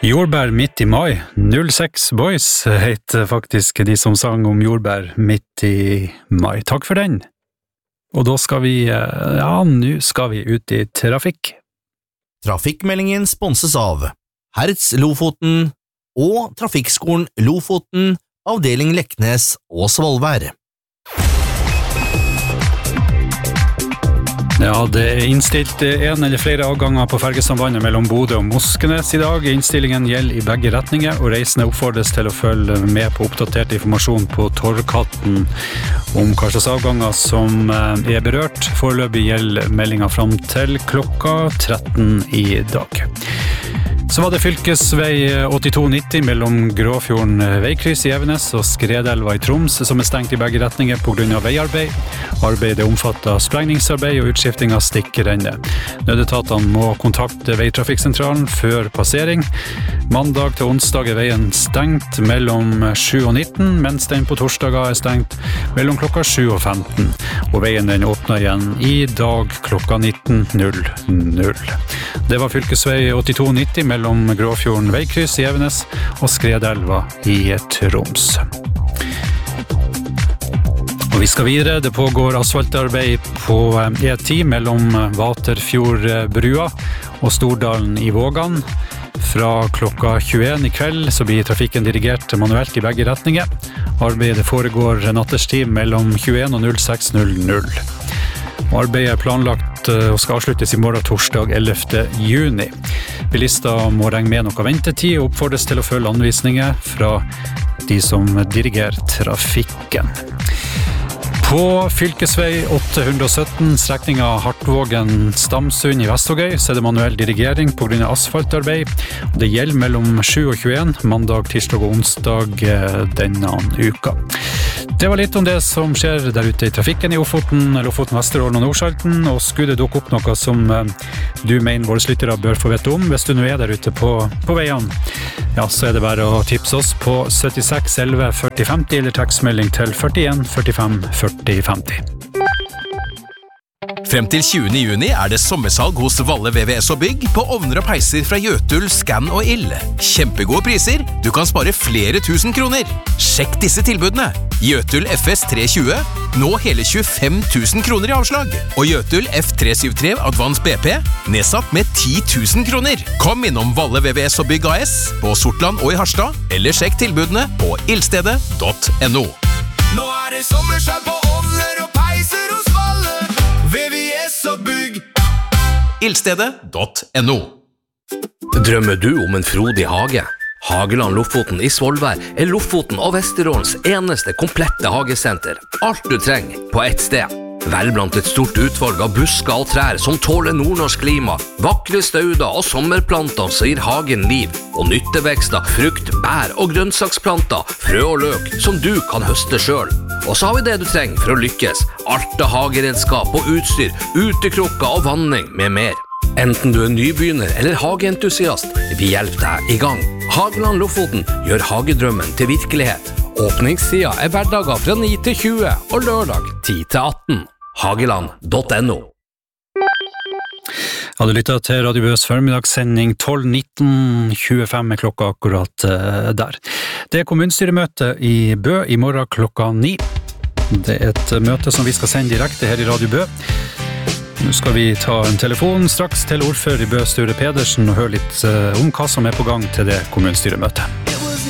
Jordbær midt i mai, 06 Boys heter faktisk de som sang om jordbær midt i mai. Takk for den. Og da skal vi, nå skal vi ut i trafikk. Trafikkmeldingen sponses av Hertz Lofoten og Trafikkskolen Lofoten, avdeling Leknes og Svolvær. Ja, det innstilt en eller flere avganger på fergesambandet mellom Bodø og Moskenes i dag. Innstillingen gjelder i begge retninger, og reisende oppfordres til å følge med på oppdatert informasjon på Torvkatten om hva slags avganger som er berørt. Foreløpig gjelder meldingen fram til klokka 13 i dag. Så var det fylkesvei 8290 mellom Gråfjorden veikryss i Evenes og Skredelva i Troms som er stengt i begge retninger på grunn av veiarbeid. Arbeidet omfatter sprengningsarbeid og utskifting av stikkrenne. Nødetatene må kontakte veitrafikksentralen før passering. Mandag til onsdag er veien stengt mellom 7 og 19, mens den på torsdager er stengt mellom klokka 7 og 15. Og veien den åpner igjen i dag klokka 19.00. Det var fylkesvei 8290 mellom Gråfjorden veikryss i Evenes og Skredelva i Troms. Og vi skal videre. Det pågår asfaltarbeid på E10 mellom Vaterfjordbrua og Stordalen i Vågan. Fra klokka 21 i kveld så blir trafikken dirigert manuelt i begge retninger. Arbeidet foregår natterstid mellom 21 og 06.00. Arbeidet er planlagt og skal avsluttes i morgen torsdag 11. juni. Bilister må regne med noe ventetid og oppfordres til å følge anvisninger fra de som dirigerer trafikken. På fylkesvei 817, strekningen Hartvågen-Stamsund i Vestvågøy, så er det manuell dirigering på grunn av asfaltarbeid. Det gjelder mellom 7 og 21, mandag, tirsdag og onsdag denne uka. Det var litt om det som skjer der ute i trafikken i Lofoten, Vesterålen og Nordsalten, og skulle det dukke opp noe som du mener våre lyttere bør få vite om, hvis du nå er der ute på veiene, ja, så er det bare å tipse oss på 76 11 40 50 eller tekstmelding til 41 45 40 50. Frem til 20. juni er det sommersalg hos Valle VVS og Bygg på ovner og peiser fra Jøtul, Scan og Ill. Kjempegode priser, du kan spare flere tusen kroner. Sjekk disse tilbudene. Jøtul FS 320, nå hele 25 000 kroner i avslag. Og Jøtul F373 Advance BP, nedsatt med 10 000 kroner. Kom innom Valle VVS og Bygg AS på Sortland og i Harstad, eller sjekk tilbudene på ildstedet.no. Nå er det sommersalg på ovner og peiser hos Valle VVS og Bygg. Ildstedet.no. Drømmer du om en frodig hage? Hageland Lofoten i Svolvær er Lofoten og Vesterålens eneste komplette hagesenter. Alt du trenger på ett sted. Vel blant et stort utvalg av busker og trær som tåler nordnorsk klima, vakre stauder og sommerplanter som gir hagen liv, og nyttevekster, frukt, bær og grønnsaksplanter, frø og løk som du kan høste selv. Og så har vi det du trenger for å lykkes. Alt av hageredskap og utstyr, utekrukker og vanning med mer. Enten du er nybegynner eller hageentusiast, vi hjelper deg i gang. Hageland Lofoten gjør hagedrømmen til virkelighet. Åpningstida er hverdager fra 9 til 20 og lørdag 10 til 18. Hageland.no. Ja, du lytter til Radio Bøs formidagssending 12.19.25 klokka akkurat der. Det er kommunestyremøte i Bø i morgen klokka 9. Det er et møte som vi skal sende direkte her i Radio Bø. Nå skal vi ta en telefon straks til ordfører i Bø, Sture Pedersen, og høre litt om hva som er på gang til det kommunestyremøtet.